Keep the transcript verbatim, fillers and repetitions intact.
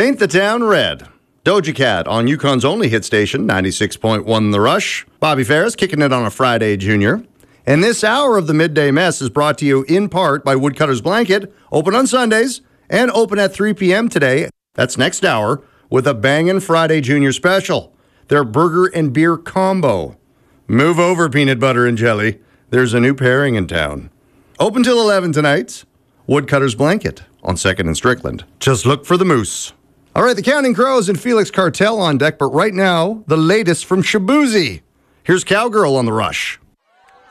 Paint the Town Red. Doja Cat on Yukon's only hit station, ninety-six point one The Rush. Bobby Ferris kicking it on a Friday, Junior. And this hour of the Midday Mess is brought to you in part by Woodcutter's Blanket, open on Sundays and open at three p.m. today. That's next hour with a bangin' Friday Junior special. Their burger and beer combo. Move over, peanut butter and jelly. There's a new pairing in town. Open till eleven tonight. Woodcutter's Blanket on second and Strickland. Just look for the moose. All right, the Counting Crows and Felix Cartel on deck, but right now, the latest from Shaboozey. Here's Cowgirl on The Rush.